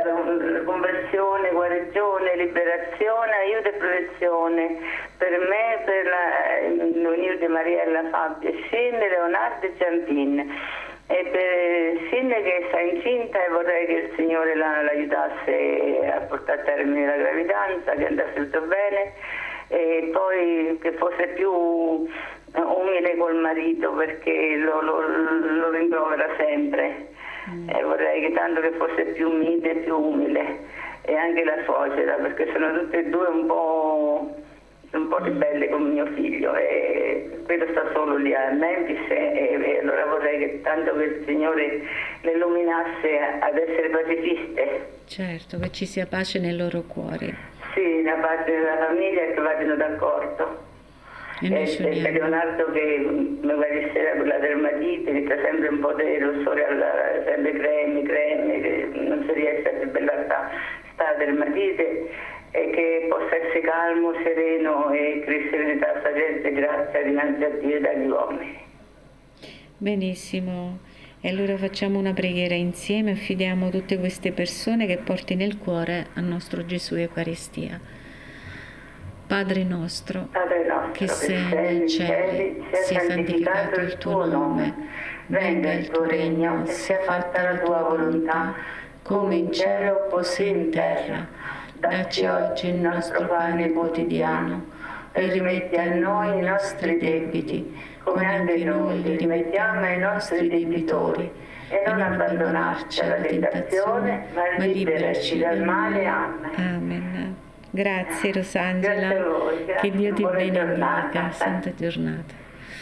conversione, guarigione, liberazione, aiuto e protezione per me, per l'Unione di Mariella, Fabio, Scinne, Leonardo e Giampin. E per Scinne che sta incinta, e vorrei che il Signore l'aiutasse a portare a termine la gravidanza, che andasse tutto bene, e poi che fosse più umile col marito, perché lo rimprovera sempre. Vorrei che tanto che fosse più mite, più umile, e anche la suocera, perché sono tutte e due un po' ribelle con mio figlio, e quello sta solo lì a Memphis, e allora vorrei che tanto che il Signore le illuminasse ad essere pacifiste. Certo, che ci sia pace nei loro cuori. Sì, da parte della famiglia, che vadano d'accordo. E per Leonardo che mi guarisce la dermatite, che sta sempre un po' di rossore, sempre creme, che non si riesce a debellare sta dermatite, e che possa essere calmo, sereno e crescere in saggezza e grazia dinanzi a Dio e dagli uomini. Benissimo. E allora facciamo una preghiera insieme, affidiamo tutte queste persone che porti nel cuore al nostro Gesù Eucaristia. Padre nostro, che sei nei cieli, sia santificato il tuo nome, venga il tuo regno, sia fatta la tua volontà, come in cielo così in terra. Dacci oggi il nostro pane quotidiano, e rimetti a noi i nostri debiti, come anche noi li rimettiamo ai nostri debitori, e non abbandonarci alla tentazione, ma liberaci dal male. Amen. Amen. Grazie Rosangela, Grazie a voi, grazie. che Dio ti Buona benedica, giornata. santa giornata.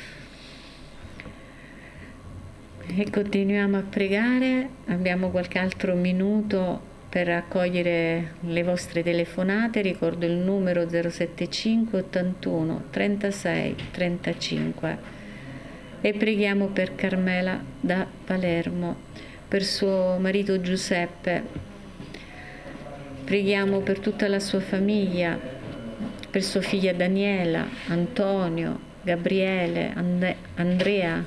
E continuiamo a pregare, abbiamo qualche altro minuto per accogliere le vostre telefonate. Ricordo il numero 075 81 36 35, e preghiamo per Carmela da Palermo, per suo marito Giuseppe. Preghiamo per tutta la sua famiglia, per sua figlia Daniela, Antonio, Gabriele, Andrea,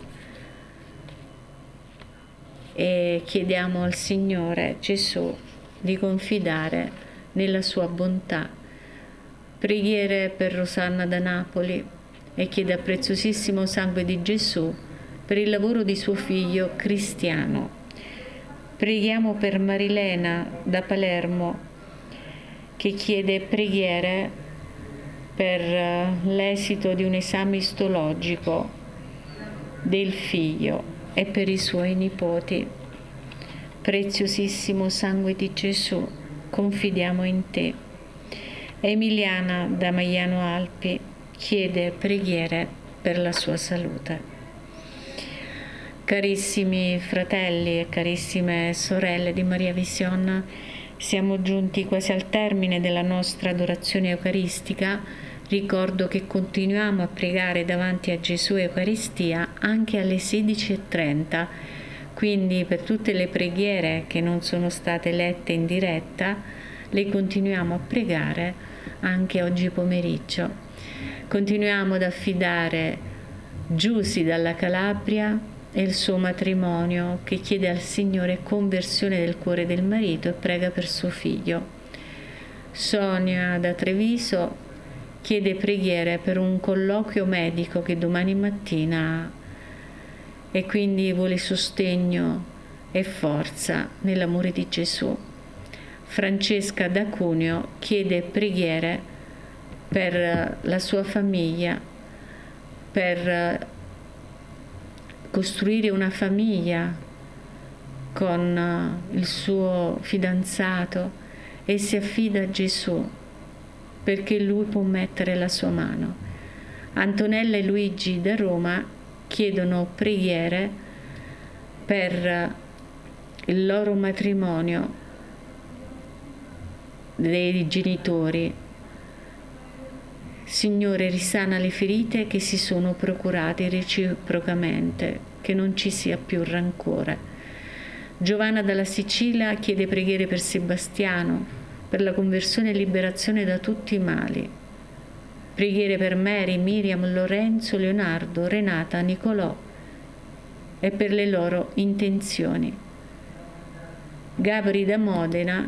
e chiediamo al Signore Gesù di confidare nella sua bontà. Preghiere per Rosanna da Napoli, e chiede al preziosissimo sangue di Gesù per il lavoro di suo figlio Cristiano. Preghiamo per Marilena da Palermo, che chiede preghiere per l'esito di un esame istologico del figlio e per i suoi nipoti. Preziosissimo sangue di Gesù, confidiamo in te. Emiliana da Maiano Alpi chiede preghiere per la sua salute. Carissimi fratelli e carissime sorelle di Maria Vision, siamo giunti quasi al termine della nostra adorazione eucaristica. Ricordo che continuiamo a pregare davanti a Gesù Eucaristia anche alle 16:30, quindi per tutte le preghiere che non sono state lette in diretta, le continuiamo a pregare anche oggi pomeriggio. Continuiamo ad affidare Giusy dalla Calabria e il suo matrimonio, che chiede al Signore conversione del cuore del marito e prega per suo figlio. Sonia da Treviso chiede preghiere per un colloquio medico che domani mattina ha, e quindi vuole sostegno e forza nell'amore di Gesù. Francesca da Cuneo chiede preghiere per la sua famiglia, per costruire una famiglia con il suo fidanzato, e si affida a Gesù perché lui può mettere la sua mano. Antonella e Luigi da Roma chiedono preghiere per il loro matrimonio dei genitori. Signore, risana le ferite che si sono procurate reciprocamente, che non ci sia più rancore. Giovanna dalla Sicilia chiede preghiere per Sebastiano, per la conversione e liberazione da tutti i mali. Preghiere per Mary, Miriam, Lorenzo, Leonardo, Renata, Nicolò e per le loro intenzioni. Gabri da Modena